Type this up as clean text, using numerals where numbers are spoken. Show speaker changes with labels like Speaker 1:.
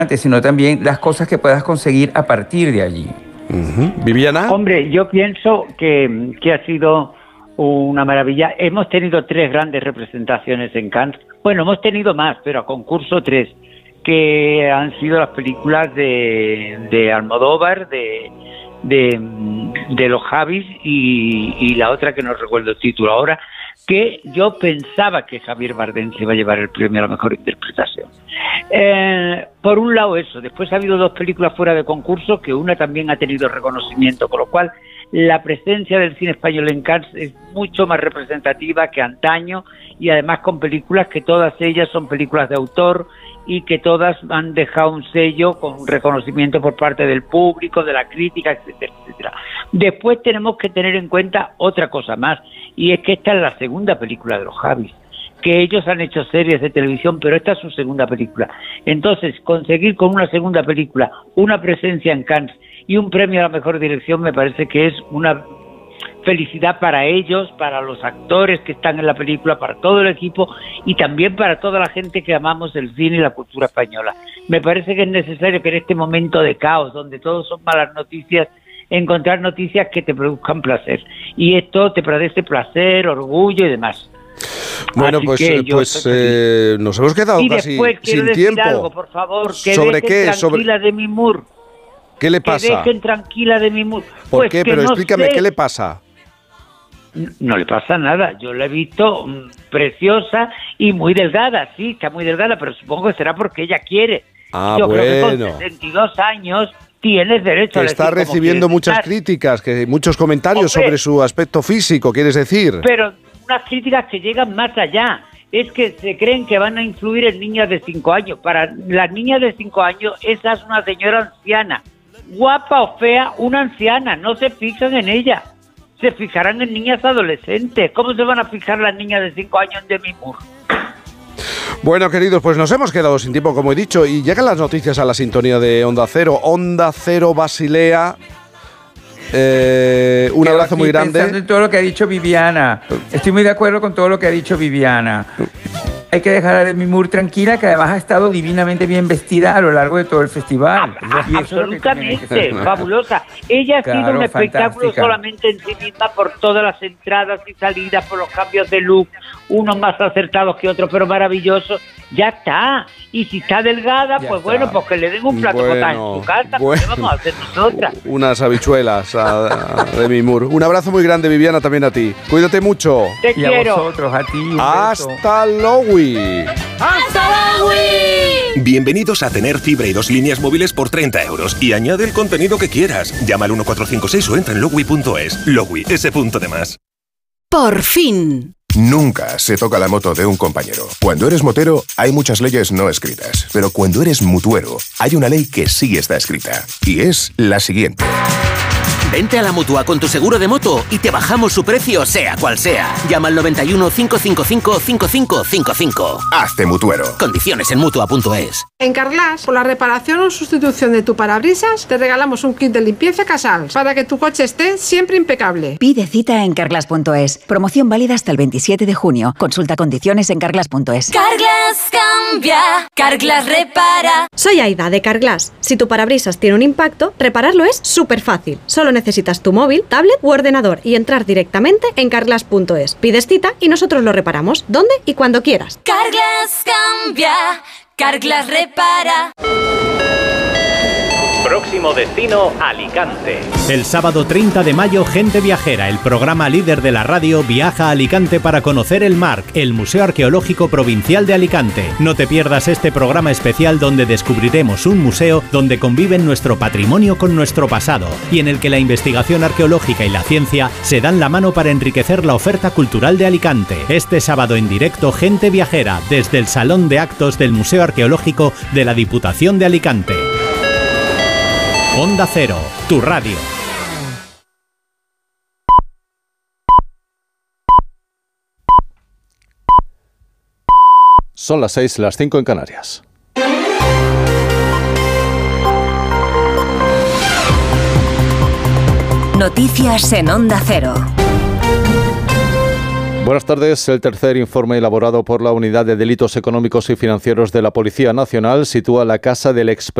Speaker 1: sino también las cosas que puedas conseguir a partir de allí.
Speaker 2: ¿Viviana?
Speaker 3: Hombre, yo pienso que ha sido una maravilla. Hemos tenido 3 grandes representaciones en Cannes. Bueno, hemos tenido más, pero a concurso 3, que han sido las películas de Almodóvar, de los Javis y la otra que no recuerdo el título ahora, que yo pensaba que Javier Bardem se iba a llevar el premio a la mejor interpretación. Por un lado eso, después ha habido 2 películas fuera de concurso, que una también ha tenido reconocimiento, con lo cual la presencia del cine español en Cannes es mucho más representativa que antaño, y además con películas que todas ellas son películas de autor y que todas han dejado un sello con reconocimiento por parte del público, de la crítica, etcétera, etcétera. Después tenemos que tener en cuenta otra cosa más, y es que esta es la segunda película de los Javis, que ellos han hecho series de televisión, pero esta es su segunda película. Entonces, conseguir con una segunda película una presencia en Cannes y un premio a la mejor dirección me parece que es una felicidad para ellos, para los actores que están en la película, para todo el equipo y también para toda la gente que amamos el cine y la cultura española. Me parece que es necesario que en este momento de caos, donde todos son malas noticias, encontrar noticias que te produzcan placer. Y esto te produce placer, orgullo y demás.
Speaker 2: Bueno, así pues nos hemos quedado casi sin tiempo.
Speaker 3: Algo, por favor, que
Speaker 2: ¿sobre qué?
Speaker 3: Tranquila Demi Moore.
Speaker 2: ¿Qué le pasa?
Speaker 3: Que dejen tranquila Demi Moore.
Speaker 2: ¿Por qué? Pero explícame, ¿qué le pasa?
Speaker 3: No le pasa nada. Yo la he visto preciosa y muy delgada. Sí, está muy delgada, pero supongo que será porque ella quiere. Yo creo que con 62 años tienes derecho a elegir.
Speaker 2: Está recibiendo muchas críticas, muchos comentarios sobre su aspecto físico, ¿quieres decir?
Speaker 3: Pero unas críticas que llegan más allá. Es que se creen que van a influir en niñas de 5 años. Para las niñas de 5 años, esa es una señora anciana. Guapa o fea, una anciana. No se fijan en ella. Se fijarán en niñas adolescentes. ¿Cómo se van a fijar las niñas de 5 años en Demi Moore?
Speaker 2: Bueno, queridos, pues nos hemos quedado sin tiempo, como he dicho, y llegan las noticias a la sintonía de Onda Cero. Onda Cero Basilea. Un abrazo muy grande.
Speaker 1: Pensando en todo lo que ha dicho Viviana. Estoy muy de acuerdo con todo lo que ha dicho Viviana. Hay que dejar a Demi Moore tranquila, que además ha estado divinamente bien vestida a lo largo de todo el festival.
Speaker 3: Absolutamente, fabulosa. Ella ha sido un espectáculo solamente en sí misma, por todas las entradas y salidas, por los cambios de look, unos más acertados que otros, pero maravillosos. Ya está. Y si está delgada, ya pues está. Bueno, pues que le den un plato de en su casa, pues ¿qué vamos a hacer nosotras?
Speaker 2: Unas habichuelas a Demi Moore. Un abrazo muy grande, Viviana, también a ti. Cuídate mucho.
Speaker 3: Te quiero.
Speaker 1: A vosotros, a ti.
Speaker 2: Hasta luego.
Speaker 4: ¡Hasta luego! Bienvenidos a tener fibra y 2 líneas móviles por 30 euros y añade el contenido que quieras. Llama al 1456 o entra en Logui.es. Logui, ese punto de más.
Speaker 5: Por fin.
Speaker 6: Nunca se toca la moto de un compañero. Cuando eres motero, hay muchas leyes no escritas. Pero cuando eres mutuero, hay una ley que sí está escrita. Y es la siguiente.
Speaker 7: Vente a la Mutua con tu seguro de moto y te bajamos su precio, sea cual sea. Llama al 91 555 5555.
Speaker 6: Hazte mutuero.
Speaker 7: Condiciones en Mutua.es.
Speaker 8: En Carglass, por la reparación o sustitución de tu parabrisas, te regalamos un kit de limpieza Casals para que tu coche esté siempre impecable.
Speaker 9: Pide cita en Carglass.es. Promoción válida hasta el 27 de junio. Consulta condiciones en Carglass.es.
Speaker 5: Carglass cambia, Carglass repara.
Speaker 10: Soy Aida de Carglass. Si tu parabrisas tiene un impacto, repararlo es súper fácil. Solo necesitas tu móvil, tablet u ordenador y entrar directamente en Carglass.es. Pides cita y nosotros lo reparamos donde y cuando quieras.
Speaker 5: Carglass cambia, Carglass repara.
Speaker 11: Próximo destino, Alicante.
Speaker 12: El sábado 30 de mayo, Gente Viajera, el programa líder de la radio, viaja a Alicante para conocer el MARC, el Museo Arqueológico Provincial de Alicante. No te pierdas este programa especial donde descubriremos un museo donde conviven nuestro patrimonio con nuestro pasado y en el que la investigación arqueológica y la ciencia se dan la mano para enriquecer la oferta cultural de Alicante. Este sábado en directo, Gente Viajera, desde el Salón de Actos del Museo Arqueológico de la Diputación de Alicante. Onda Cero, tu radio.
Speaker 2: Son las 6, las 5 en Canarias.
Speaker 5: Noticias en Onda Cero.
Speaker 13: Buenas tardes. El tercer informe elaborado por la Unidad de Delitos Económicos y Financieros de la Policía Nacional sitúa la casa del